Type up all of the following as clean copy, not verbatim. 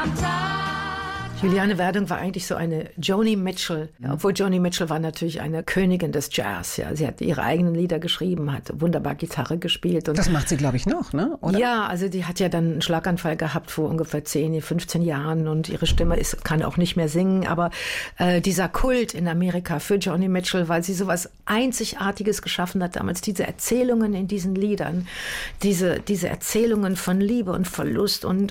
Juliane Werdung war eigentlich so eine Joni Mitchell, obwohl Joni Mitchell war natürlich eine Königin des Jazz. Ja. Sie hat ihre eigenen Lieder geschrieben, hat wunderbar Gitarre gespielt. Und das macht sie, glaube ich, noch, ne? Oder? Ja, also die hat ja dann einen Schlaganfall gehabt vor ungefähr 10, 15 Jahren und ihre Stimme kann auch nicht mehr singen. Aber dieser Kult in Amerika für Joni Mitchell, weil sie sowas Einzigartiges geschaffen hat damals, diese Erzählungen in diesen Liedern, diese Erzählungen von Liebe und Verlust und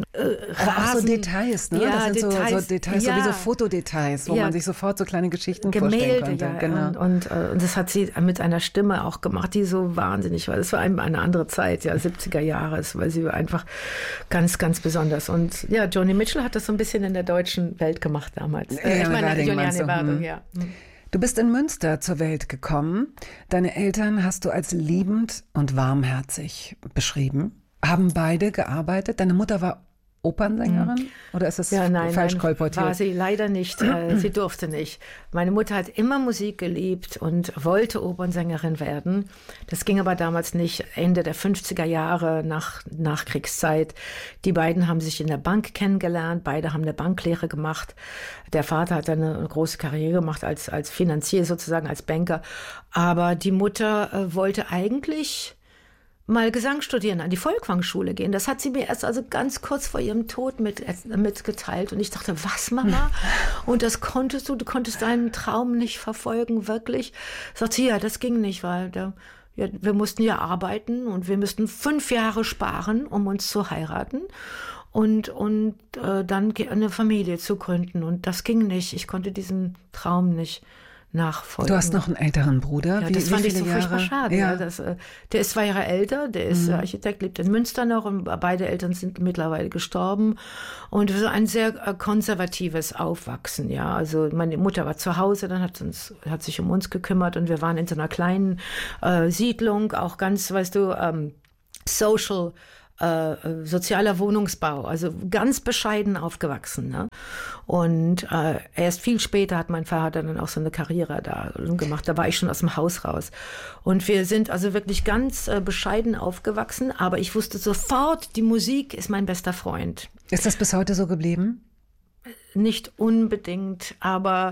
auch so Details, ne? Ja, das sind so Details, ja. So wie so Fotodetails, wo man sich sofort so kleine Geschichten Gemälde, vorstellen konnte. Ja. Genau. Und das hat sie mit einer Stimme auch gemacht, die so wahnsinnig war. Das war eine andere Zeit, ja, 70er Jahre, weil sie war einfach ganz, ganz besonders. Und ja, Joni Mitchell hat das so ein bisschen in der deutschen Welt gemacht damals. Ich meine, Juliane Werdung, ja. Du bist in Münster zur Welt gekommen. Deine Eltern hast du als liebend und warmherzig beschrieben. Haben beide gearbeitet? Deine Mutter war Opernsängerin? Oder ist das falsch kolportiert? War sie leider nicht. Sie durfte nicht. Meine Mutter hat immer Musik geliebt und wollte Opernsängerin werden. Das ging aber damals nicht. Ende der 50er Jahre, nach Kriegszeit. Die beiden haben sich in der Bank kennengelernt. Beide haben eine Banklehre gemacht. Der Vater hat eine große Karriere gemacht als Finanzier sozusagen, als Banker. Aber die Mutter wollte eigentlich mal Gesang studieren, an die Folkwangschule gehen. Das hat sie mir erst also ganz kurz vor ihrem Tod mitgeteilt. Und ich dachte, was, Mama? Und das du konntest deinen Traum nicht verfolgen, wirklich? Sagt sie, ja, das ging nicht, weil wir mussten ja arbeiten und wir müssten 5 Jahre sparen, um uns zu heiraten und dann eine Familie zu gründen. Und das ging nicht. Ich konnte diesen Traum nicht nachfolgen. Du hast noch einen älteren Bruder. Ja, das fand ich so furchtbar schade. Ja. Der ist 2 Jahre älter, der ist Architekt, lebt in Münster noch und beide Eltern sind mittlerweile gestorben. Und so ein sehr konservatives Aufwachsen. Ja, also meine Mutter war zu Hause, dann hat sich um uns gekümmert und wir waren in so einer kleinen Siedlung, auch ganz, weißt du, sozialer Wohnungsbau, also ganz bescheiden aufgewachsen. Ne? Und erst viel später hat mein Vater dann auch so eine Karriere da gemacht. Da war ich schon aus dem Haus raus. Und wir sind also wirklich ganz bescheiden aufgewachsen. Aber ich wusste sofort, die Musik ist mein bester Freund. Ist das bis heute so geblieben? Nicht unbedingt, aber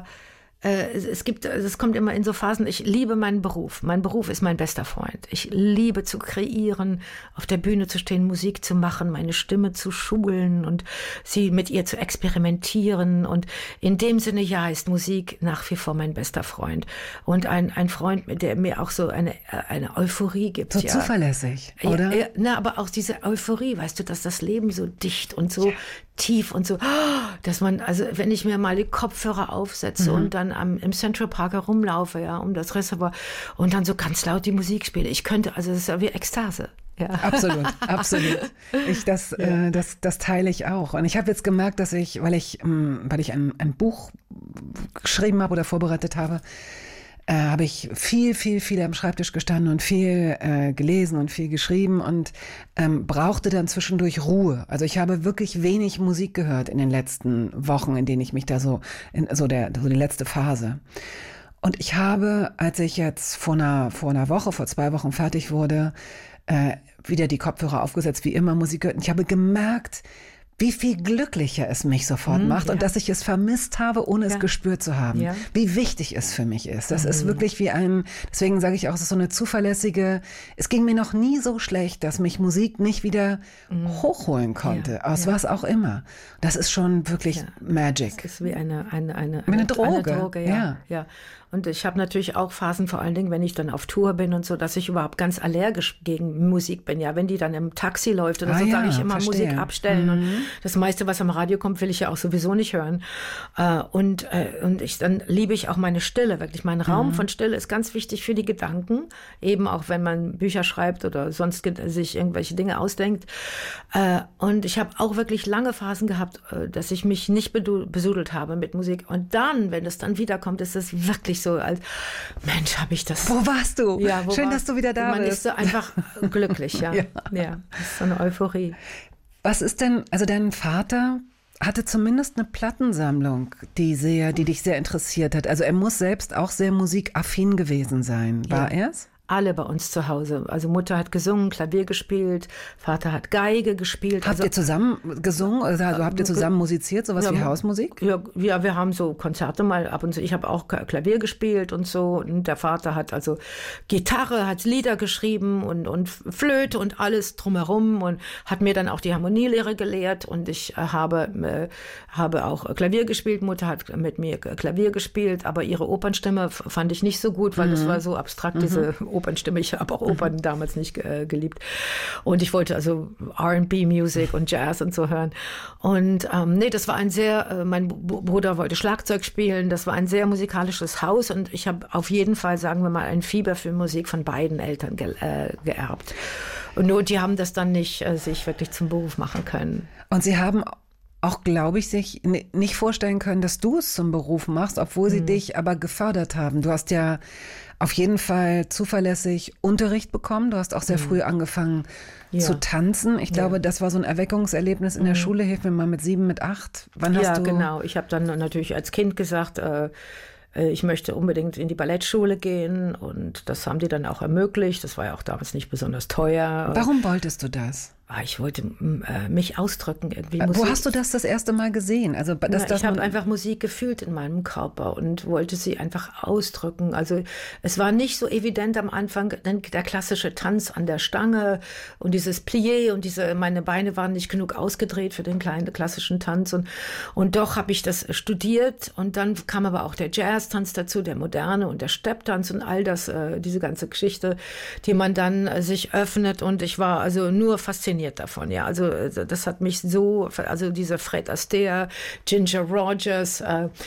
es kommt immer in so Phasen, ich liebe meinen Beruf. Mein Beruf ist mein bester Freund. Ich liebe zu kreieren, auf der Bühne zu stehen, Musik zu machen, meine Stimme zu schulen und sie mit ihr zu experimentieren. Und in dem Sinne, ja, ist Musik nach wie vor mein bester Freund. Und ein Freund, der mir auch so eine Euphorie gibt. So zuverlässig, oder? Ja, aber auch diese Euphorie, weißt du, dass das Leben so dicht und so tief und so, dass man, also wenn ich mir mal die Kopfhörer aufsetze und dann im Central Park herumlaufe, ja, um das Reservoir und dann so ganz laut die Musik spiele. Ich könnte, also es ist ja wie Ekstase. Ja. Absolut, absolut. Das teile ich auch. Und ich habe jetzt gemerkt, dass weil ich ein Buch geschrieben habe oder vorbereitet habe, habe ich viel am Schreibtisch gestanden und viel gelesen und viel geschrieben und brauchte dann zwischendurch Ruhe. Also ich habe wirklich wenig Musik gehört in den letzten Wochen, in denen ich mich da die letzte Phase. Und ich habe, als ich jetzt vor 2 Wochen fertig wurde, wieder die Kopfhörer aufgesetzt, wie immer Musik gehört. Und ich habe gemerkt, wie viel glücklicher es mich sofort macht und dass ich es vermisst habe, ohne es gespürt zu haben. Ja. Wie wichtig es für mich ist. Das ist wirklich deswegen sage ich auch, es ist so eine zuverlässige, es ging mir noch nie so schlecht, dass mich Musik nicht wieder hochholen konnte, aus was auch immer. Das ist schon wirklich Magic. Das ist wie eine Droge. Eine Droge, ja. Und ich habe natürlich auch Phasen, vor allen Dingen, wenn ich dann auf Tour bin und so, dass ich überhaupt ganz allergisch gegen Musik bin. Ja, wenn die dann im Taxi läuft oder so, sage ich immer Musik abstellen. Und das meiste, was am Radio kommt, will ich ja auch sowieso nicht hören. Und dann liebe ich auch meine Stille, wirklich. Mein Raum von Stille ist ganz wichtig für die Gedanken. Eben auch, wenn man Bücher schreibt oder sonst sich irgendwelche Dinge ausdenkt. Und ich habe auch wirklich lange Phasen gehabt, dass ich mich nicht besudelt habe mit Musik. Und dann, wenn es dann wiederkommt, ist es wirklich so, als Mensch, habe ich das. Wo warst du? Ja, schön, dass du wieder da bist. Man ist so einfach glücklich, ja. Ja, das ist so eine Euphorie. Was ist denn, also dein Vater hatte zumindest eine Plattensammlung, die dich sehr interessiert hat. Also er muss selbst auch sehr musikaffin gewesen sein. War er es? alle bei uns zu Hause. Also Mutter hat gesungen, Klavier gespielt, Vater hat Geige gespielt. Habt ihr zusammen gesungen? Also habt ihr zusammen musiziert, sowas wie Hausmusik? Ja, wir haben so Konzerte mal ab und zu. Ich habe auch Klavier gespielt und so. Und der Vater hat also Gitarre, hat Lieder geschrieben und Flöte und alles drumherum und hat mir dann auch die Harmonielehre gelehrt. Und ich habe auch Klavier gespielt. Mutter hat mit mir Klavier gespielt, aber ihre Opernstimme fand ich nicht so gut, weil es war so abstrakt, diese Opernstimme. Ich habe auch Opern damals nicht geliebt. Und ich wollte also R&B-Musik und Jazz und so hören. Und nee, das war ein sehr, mein Bruder wollte Schlagzeug spielen. Das war ein sehr musikalisches Haus. Und ich habe auf jeden Fall, sagen wir mal, ein Fieber für Musik von beiden Eltern geerbt. Und nur die haben das dann nicht sich wirklich zum Beruf machen können. Und sie haben auch, glaube ich, sich nicht vorstellen können, dass du es zum Beruf machst, obwohl sie dich aber gefördert haben. Du hast ja auf jeden Fall zuverlässig Unterricht bekommen. Du hast auch sehr früh angefangen zu tanzen. Ich glaube, das war so ein Erweckungserlebnis in der Schule. Hilf mir mal mit 7, mit 8. Wann hast du? Ja, genau. Ich habe dann natürlich als Kind gesagt, ich möchte unbedingt in die Ballettschule gehen. Und das haben die dann auch ermöglicht. Das war ja auch damals nicht besonders teuer. Warum wolltest du das? Ich wollte mich ausdrücken irgendwie. Wo hast du das erste Mal gesehen? Also, ich habe einfach Musik gefühlt in meinem Körper und wollte sie einfach ausdrücken. Also es war nicht so evident am Anfang, der klassische Tanz an der Stange und dieses Plié und meine Beine waren nicht genug ausgedreht für den kleinen klassischen Tanz. Und doch habe ich das studiert und dann kam aber auch der Jazz-Tanz dazu, der moderne und der Stepptanz und all das, diese ganze Geschichte, die man dann sich öffnet. Und ich war also nur fasziniert davon, ja. Also das hat mich so, also diese Fred Astaire, Ginger Rogers,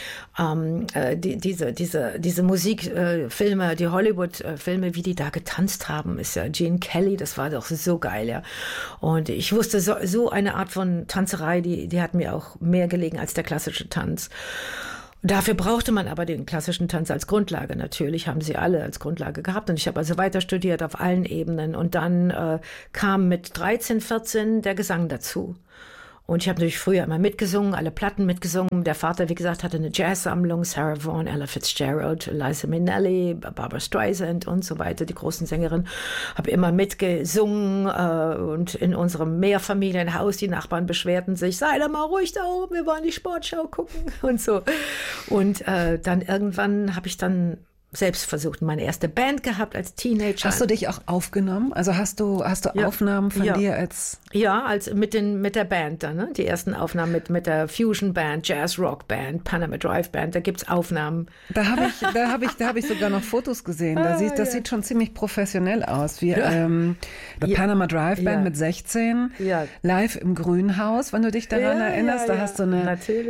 diese Musikfilme, die Hollywood-Filme, wie die da getanzt haben, ist ja Gene Kelly, das war doch so geil, ja. Und ich wusste, so eine Art von Tanzerei, die hat mir auch mehr gelegen als der klassische Tanz. Dafür brauchte man aber den klassischen Tanz als Grundlage natürlich, haben sie alle als Grundlage gehabt. Und ich habe also weiter studiert auf allen Ebenen. Und dann kam mit 13, 14 der Gesang dazu. Und ich habe natürlich früher immer mitgesungen, alle Platten mitgesungen. Der Vater, wie gesagt, hatte eine Jazzsammlung, Sarah Vaughan, Ella Fitzgerald, Liza Minnelli, Barbra Streisand und so weiter, die großen Sängerinnen. Habe immer mitgesungen und in unserem Mehrfamilienhaus, die Nachbarn beschwerten sich, sei doch mal ruhig da oben, wir wollen die Sportschau gucken und so. Und dann irgendwann habe ich dann selbst versucht, meine erste Band gehabt als Teenager. Hast du dich auch aufgenommen? Also hast du Aufnahmen von dir als... Ja, mit der Band dann, ne? Die ersten Aufnahmen mit der Fusion Band, Jazz Rock Band, Panama Drive Band, da gibt's Aufnahmen. Da hab ich sogar noch Fotos gesehen. Das sieht schon ziemlich professionell aus. Wie die Panama Drive Band mit 16, live im Grünhaus, wenn du dich daran erinnerst. Da hast du so einen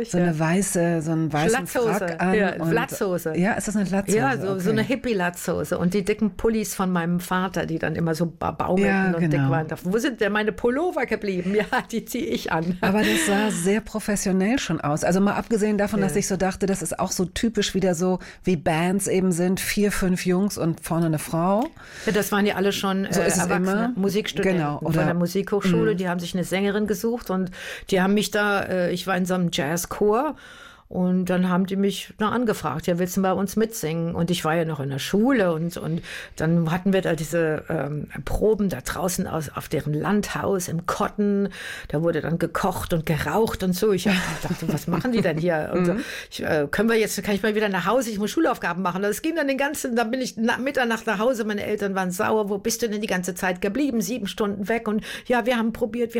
weißen Frack an. Ja, Latzhose. Ja, ist das eine Latzhose? Ja, so eine Hippie-Latzhose und die dicken Pullis von meinem Vater, die dann immer so baumelten und dick waren. Wo sind denn meine Pullover geblieben? Ja, die ziehe ich an. Aber das sah sehr professionell schon aus. Also mal abgesehen davon, dass ich so dachte, das ist auch so typisch wieder so, wie Bands eben sind, 4, 5 Jungs und vorne eine Frau. Ja, das waren ja alle schon erwachsene Musikstudenten von der Musikhochschule. Die haben sich eine Sängerin gesucht und die haben mich ich war in so einem Jazzchor. Und dann haben die mich angefragt, ja, willst du bei uns mitsingen? Und ich war ja noch in der Schule und dann hatten wir da diese Proben da draußen auf deren Landhaus im Cotton. Da wurde dann gekocht und geraucht und so. Ich dachte, was machen die denn hier? Und so, kann ich mal wieder nach Hause? Ich muss Schulaufgaben machen. Das ging dann dann bin ich Mitternacht nach Hause. Meine Eltern waren sauer. Wo bist du denn die ganze Zeit geblieben? 7 Stunden weg. Und ja, wir haben probiert.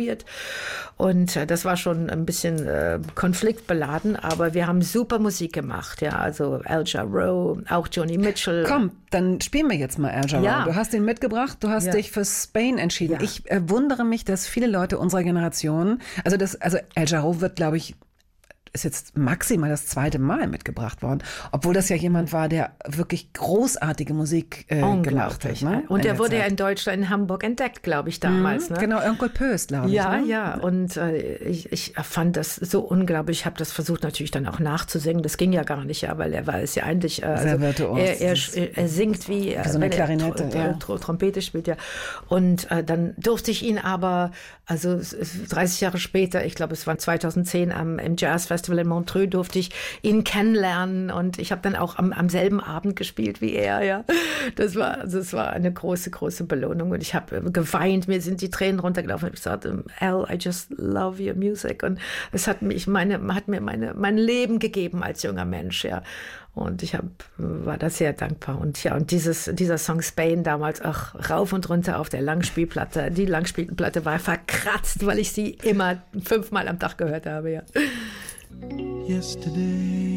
Und das war schon ein bisschen konfliktbeladen. Aber wir haben super Musik gemacht, ja, also Al Jarreau, auch Joni Mitchell. Komm, dann spielen wir jetzt mal Al Jarreau. Ja. Du hast ihn mitgebracht, du hast dich für Spain entschieden. Ja. Ich wundere mich, dass viele Leute unserer Generation, also Al Jarreau wird, glaube ich, ist jetzt maximal das 2. Mal mitgebracht worden, obwohl das ja jemand war, der wirklich großartige Musik gemacht hat. Ne? Und der wurde ja in Deutschland, in Hamburg entdeckt, glaube ich, damals. Ne? Genau, Onkel Pöst, glaube ich. Ja, ne? Ja, und ich fand das so unglaublich. Ich habe das versucht natürlich dann auch nachzusingen. Das ging ja gar nicht, ja, weil er ist ja eigentlich, sehr virtuos. Er singt wie so eine Klarinette, Trompete spielt, ja. Und dann durfte ich ihn aber, also 30 Jahre später, ich glaube, es war 2010 im Jazzfest Festival in Montreux durfte ich ihn kennenlernen und ich habe dann auch am selben Abend gespielt wie er. Ja. Das war eine große, große Belohnung und ich habe geweint, mir sind die Tränen runtergelaufen. Ich sagte, Al, I just love your music und es hat mir mein Leben gegeben als junger Mensch. Ja. Und ich war da sehr dankbar. Und ja, und dieser Song Spain damals, rauf und runter auf der Langspielplatte. Die Langspielplatte war verkratzt, weil ich sie immer 5-mal am Tag gehört habe. Ja. Yesterday